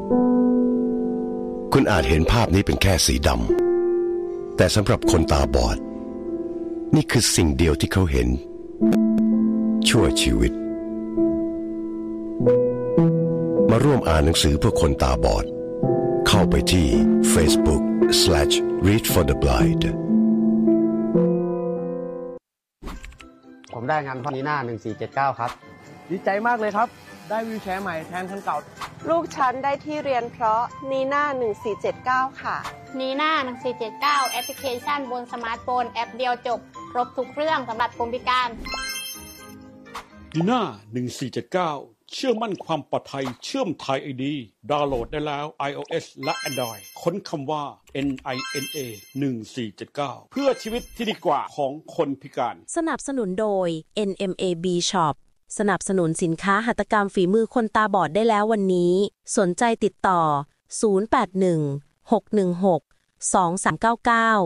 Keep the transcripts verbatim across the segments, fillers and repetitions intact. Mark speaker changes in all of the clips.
Speaker 1: คุณอาจเห็นภาพนี้เป็นแค่สีดำแต่สำหรับคนตาบอดนี่คือสิ่งเดียวที่เขาเห็นชั่วชีวิตมาร่วมอ่านหนังสือเพื่อคนตาบอดเข้าไปที่ Facebook slash read for the blind
Speaker 2: ผมได้งานพอนีน่าหนึ่งสี่เจ็ดเก้าครับ
Speaker 3: ดีใจมากเลยครับได้วีลแชร์ใหม่แทนคันเก่า
Speaker 4: ลูกฉันได้ที่เรียนเพราะนีน่าหนึ่งสี่เจ็ดเก้าค่ะ
Speaker 5: นีน่าหนึ่งสี่เจ็ดเก้าแอปพลิเคชันบนสมาร์ทโฟนแอปเดียวจบครบทุกเรื่องสำหรับคนพิการ
Speaker 6: นีน่าหนึ่งสี่เจ็ดเก้าเชื่อมั่นความปลอดภัยเชื่อมไทย ไอ ดี ดาวน์โหลดได้แล้ว iOS และ Android ค้นคำว่า เอ็น ไอ เอ็น เอ หนึ่งสี่เจ็ดเก้า เพื่อชีวิตที่ดีกว่าของคนพิการ
Speaker 7: สนับสนุนโดย เอ็น เอ็ม เอ บี Shop สนับสนุนสินค้าหัตถกรรมฝีมือคนตาบอดได้แล้ววันนี้สนใจติดต่อศูนย์ แปด หนึ่ง หก หนึ่ง หก สอง สาม เก้า เก้า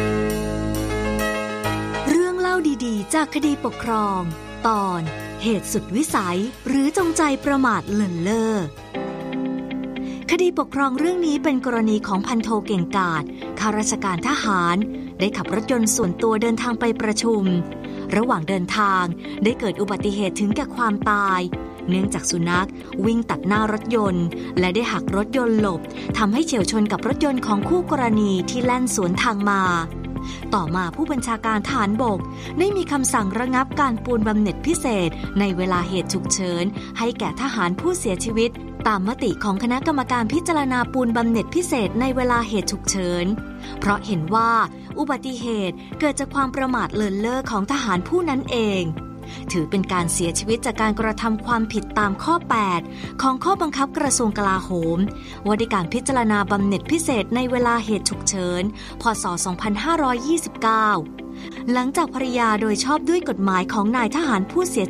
Speaker 8: เรื่องเล่าดีๆจากคดีปกครองตอนเหตุสุดวิสัยหรือจงใจประมาทเลินเล่อคดีปกครองเรื่องนี้เป็นกรณีของพันโทเก่งกาจข้าราชการทหารได้ขับรถยนต์ส่วนตัวเดินทางไปประชุมระหว่างเดินทางได้เกิดอุบัติเหตุถึงแก่ความตายเนื่องจากสุนัขวิ่งตัดหน้ารถยนต์และได้หักรถยนต์หลบทำให้เฉี่ยวชนกับรถยนต์ของคู่กรณีที่แล่นสวนทางมาต่อมาผู้บัญชาการทหารบกได้มีคำสั่งระงับการปูนบำเหน็จพิเศษในเวลาเหตุฉุกเฉินให้แก่ทหารผู้เสียชีวิตตามมติของคณะกรรมการพิจารณาปูนบำเหน็จพิเศษในเวลาเหตุฉุกเฉินเพราะเห็นว่าอุบัติเหตุเกิดจากความประมาทเลินเล่อของทหารผู้นั้นเองถือเป็นการเสียชีวิตจากการกระทำความผิดตามข้อแปดของข้อบังคับกระทรวงกลาโหมว่าด้วยการพิจารณาบำเหน็จพิเศษในเวลาเหตุฉุกเฉินพ.ศ. สองพันห้าร้อยยี่สิบเก้าหลังจากภริยาโดยชอบด้วยกฎหมายของนายทหารผู้เสีย